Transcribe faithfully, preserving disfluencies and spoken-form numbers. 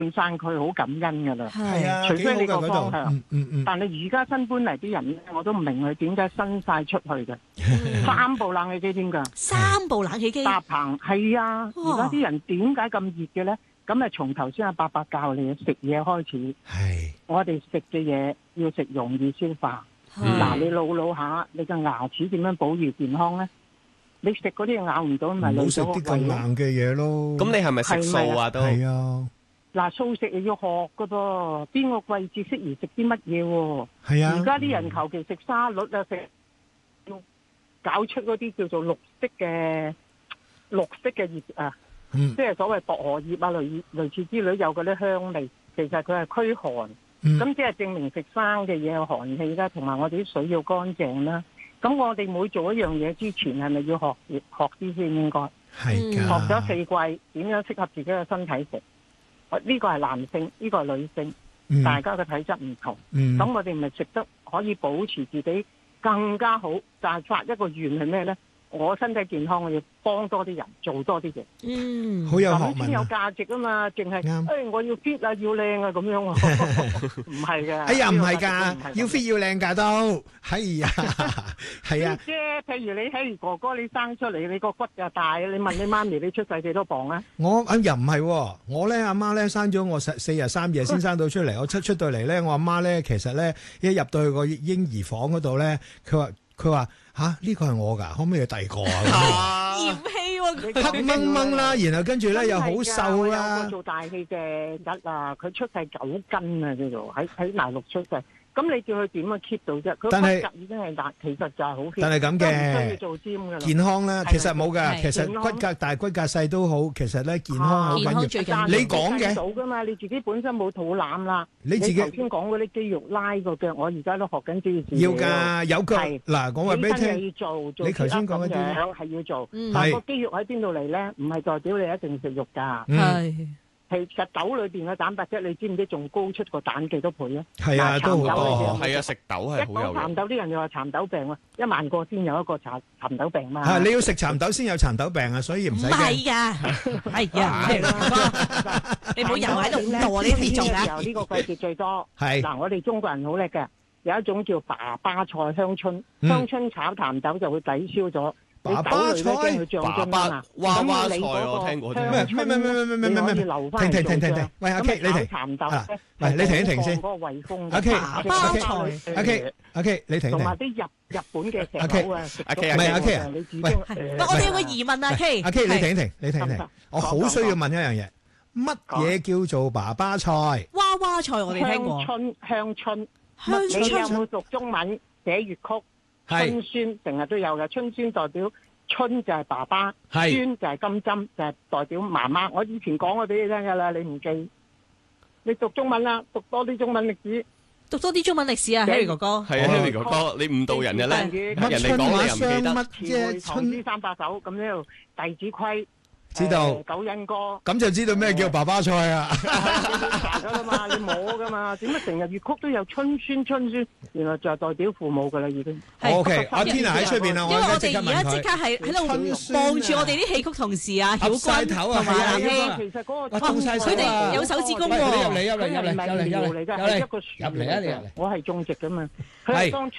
山區好感恩噶啦。 係啊， 除非你個幾好㗎嗰度方向。 嗯嗯嗯。 但係而家新搬嚟啲人咧，我都唔明佢點解伸晒出去嘅，三部冷氣機添㗎， 三部冷氣機搭棚係啊！而家啲人點解咁熱嘅咧？咁啊，從頭先阿伯伯教你食嘢開始， 係我哋食嘅嘢要食容易消化。嗱，你老老下，你嘅牙齒點樣保育健康咧？你食嗰啲嘢咬唔到，咪唔好食啲咁硬嘅嘢咯。 咁你係咪食素啊？都係啊。 嗱，素食又要學噶噃，邊個季節適宜食啲乜嘢喎？ 係啊。 而家啲人求其食沙律啊，食要搞出嗰啲叫做綠色嘅綠色嘅葉啊， 嗯、 即係所謂薄荷葉啊，類類似之類有嗰啲香味，其實佢係驅寒，咁、嗯、即係證明食生嘅嘢有寒氣啦，同埋我哋啲水要乾淨啦。咁我哋每做一樣嘢之前，係咪要學學啲先應該？ 係㗎。 學咗四季點樣適合自己嘅身體食？呢個係男性，呢、這個係女性，嗯、大家嘅體質唔同。咁、嗯、我哋咪食得可以保持自己更加好。但係發一個願係咩呢？我身體健康，我要幫多啲人，做多啲嘢。 嗯， 好有學問啊！ 咁先有價值啊嘛，淨係誒我要 fit 啊，要靚啊咁樣喎，唔係㗎。 哎呀，唔係㗎，要 fit 要靚㗎都，係呀，係啊。 即係譬如你睇哥哥你生出嚟，你個骨又大，你問你媽咪你出世幾多磅啊？ 我啊又唔係喎，我咧阿媽咧生咗我四四日三夜先生到出嚟，我出出到嚟咧，我阿媽咧其實咧一入到去個嬰兒房嗰度咧，佢話。佢話吓呢個係我㗎，可唔可以第二個啊？ 嫌棄喎， 黑掹掹啦，然後跟住咧又好瘦啦。 有個做大氣嘅一啊，佢出世九斤啊，叫做喺喺大陸出世。咁你叫佢點樣 keep 到啫？佢骨骼已經係大，其實就係好。 但係咁嘅， 需要做 gym 㗎啦。健康咧，其實冇㗎。其實骨骼大、骨骼細都好。其實咧，健康好緊要。你講嘅到㗎嘛？你自己本身冇肚腩啦。你自己頭先講嗰啲肌肉拉個腳，我而家都學緊呢啲。 要㗎，有腳嗱，講話俾你聽。 要做，做你頭先講嗰啲係要做。但係個肌肉喺邊度嚟咧？唔係代表你一定食肉㗎。係。其實豆裏邊嘅蛋白質，你知唔知仲高出個蛋幾多倍啊？ 係啊，都好多。 係啊，食豆係好有。 一講蠶豆啲人就話蠶豆病啊，一萬個先有一個蠶蠶豆病嘛。 係你要食蠶豆先有蠶豆病啊，所以唔使驚。 唔係㗎，係啊，你唔好又喺度誤導呢啲種啊。 呢個季節最多。 係嗱，我哋中國人好叻嘅，有一種叫爸爸菜香春，香春炒蠶豆就會抵消咗。 爸爸菜， 爸爸娃娃菜我聽過。 咩咩咩咩咩咩咩咩？停停停停停！喂，阿 K，你停。 蠶豆咧， 喂，你停一停先。 嗰個胃風。 阿 K， 爸爸菜。 阿 K，阿 K，你停一停。 同埋啲日日本嘅石榴啊， 阿 K，唔係阿 K 啊。 喂，我哋有個疑問啊 K。 阿 K，你停一停，你停一停。我好需要問一樣嘢，乜嘢叫做爸爸菜？ 娃娃菜我哋聽過。 鄉春鄉春， 鄉春。 你有冇讀中文寫粵曲？春孫成日都有嘅，春孫代表春就係爸爸，孫就係金針，就係代表媽媽。我以前講過俾你聽㗎啦，你唔記？你讀中文啦，讀多啲中文歷史， 讀多啲中文歷史啊 ，Harry 哥哥。 係啊 ，Harry 哥哥，你誤導人嘅咧，人哋講你又唔記得。 乜啫？ 唐詩三百首咁樣，弟子規。 知道九因歌， 咁就知道咩叫爸爸菜啊！ 查噶啦嘛，你摸噶嘛，點解成日粵曲都有春孫春孫？原來就係代表父母噶啦，已經。 O K，阿 Tina 喺出邊啊， 因為我哋而家即刻係喺度望住我哋啲戲曲同事啊，曉君同埋阿希。 其實嗰個佢哋有手指公喎。 入嚟入嚟入嚟入嚟入嚟入嚟，係一個樹入嚟啊！你入嚟， 我係種植噶嘛，佢係當。